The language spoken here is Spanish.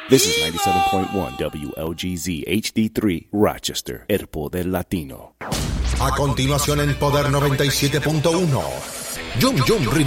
This is 97.1 WLGZ HD3 Rochester, El Poder Latino. A continuación en Poder 97.1, Yum Yum Rivera.